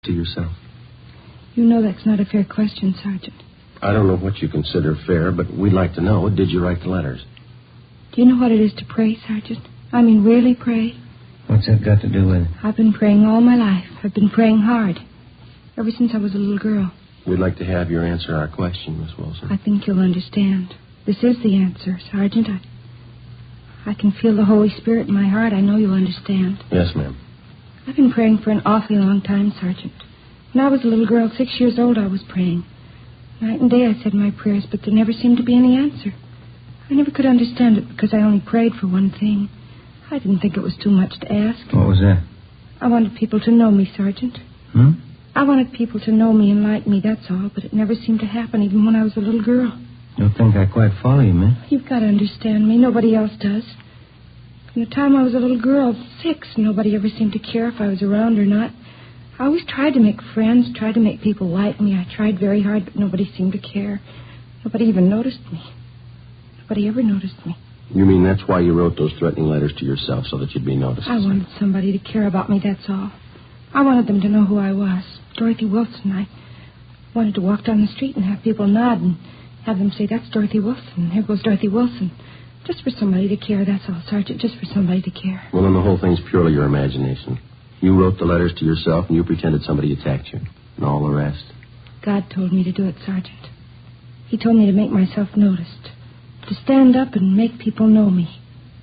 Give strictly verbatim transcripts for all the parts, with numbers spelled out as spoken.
to yourself? You know that's not a fair question, Sergeant. I don't know what you consider fair, but we'd like to know, did you write the letters? Do you know what it is to pray, Sergeant? I mean, really pray? What's that got to do with it? I've been praying all my life. I've been praying hard. Ever since I was a little girl. We'd like to have your answer our question, Miss Wilson. I think you'll understand. This is the answer, Sergeant. I, I can feel the Holy Spirit in my heart. I know you'll understand. Yes, ma'am. I've been praying for an awfully long time, Sergeant. When I was a little girl, six years old, I was praying. Night and day I said my prayers, but there never seemed to be any answer. I never could understand it because I only prayed for one thing. I didn't think it was too much to ask. What was that? I wanted people to know me, Sergeant. Hmm? I wanted people to know me and like me, that's all, but it never seemed to happen, even when I was a little girl. Don't think I quite follow you, miss. You've got to understand me. Nobody else does. From the time I was a little girl, six, nobody ever seemed to care if I was around or not. I always tried to make friends, tried to make people like me. I tried very hard, but nobody seemed to care. Nobody even noticed me. Nobody ever noticed me. You mean that's why you wrote those threatening letters to yourself, so that you'd be noticed? I wanted somebody to care about me, that's all. I wanted them to know who I was. Dorothy Wilson. I wanted to walk down the street and have people nod and have them say, that's Dorothy Wilson. Here goes Dorothy Wilson. Just for somebody to care, that's all, Sergeant. Just for somebody to care. Well, then the whole thing's purely your imagination. You wrote the letters to yourself and you pretended somebody attacked you. And all the rest. God told me to do it, Sergeant. He told me to make myself noticed. To stand up and make people know me.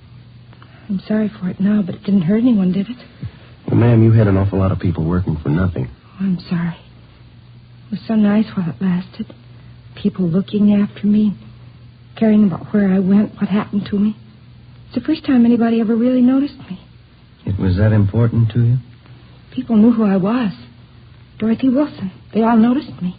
I'm sorry for it now, but it didn't hurt anyone, did it? Well, ma'am, you had an awful lot of people working for nothing. Oh, I'm sorry. It was so nice while it lasted. People looking after me, caring about where I went, what happened to me. It's the first time anybody ever really noticed me. It was that important to you? People knew who I was. Dorothy Wilson. They all noticed me.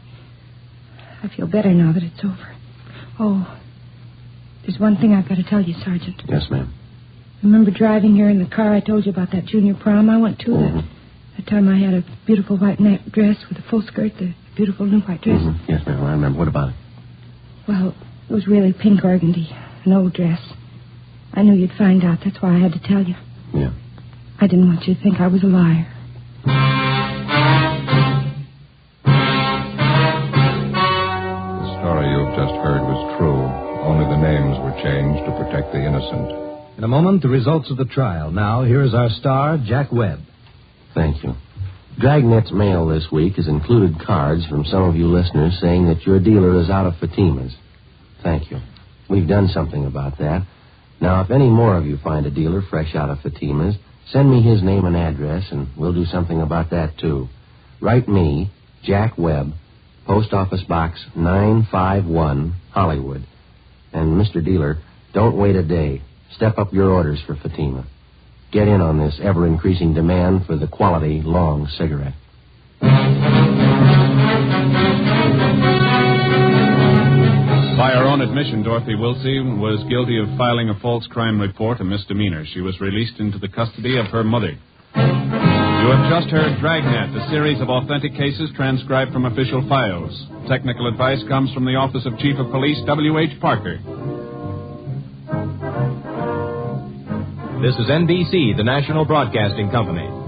I feel better now that it's over. Oh, there's one thing I've got to tell you, Sergeant. Yes, ma'am. Remember driving here in the car I told you about that junior prom I went to? Mm-hmm. That, that time I had a beautiful white net dress with a full skirt, the beautiful new white dress. Mm-hmm. Yes, ma'am, I remember. What about it? Well, it was really pink organdy, an old dress. I knew you'd find out. That's why I had to tell you. Yeah. I didn't want you to think I was a liar. The story you've just heard was true. Only the names were changed to protect the innocent. In a moment, the results of the trial. Now, here is our star, Jack Webb. Thank you. Dragnet's mail this week has included cards from some of you listeners saying that your dealer is out of Fatima's. Thank you. We've done something about that. Now, if any more of you find a dealer fresh out of Fatima's, send me his name and address, and we'll do something about that, too. Write me, Jack Webb, Post Office Box nine five one, Hollywood. And, Mister Dealer, don't wait a day. Step up your orders for Fatima. Get in on this ever-increasing demand for the quality long cigarette. By her own admission, Dorothy Wilson was guilty of filing a false crime report, a misdemeanor. She was released into the custody of her mother. You have just heard Dragnet, a series of authentic cases transcribed from official files. Technical advice comes from the Office of Chief of Police W H Parker. This is N B C, the national broadcasting company.